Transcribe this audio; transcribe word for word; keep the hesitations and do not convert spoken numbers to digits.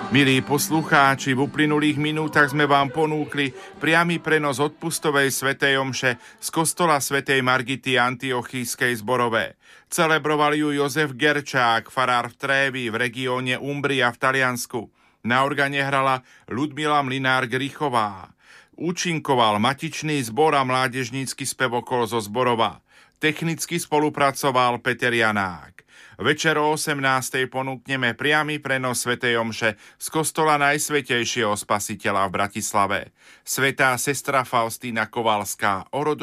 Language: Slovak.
Milí poslucháči, v uplynulých minútach sme vám ponúkli priamy prenos odpustovej svätej omše z kostola svätej Margity Antiochískej Zborové. Celebroval ju Jozef Gerčák, farár v Trévi v regióne Umbria v Taliansku. Na organe hrala Ľudmila Mlynár-Grichová. Účinkoval matičný zbor a mládežnícky spevokol zo Zborova. Technicky spolupracoval Peter Janák. Večer o osemnástej ponúkneme priamy prenos svätej omše z kostola Najsvätejšieho Spasiteľa v Bratislave. Svätá sestra Faustína Kovalská, oroduj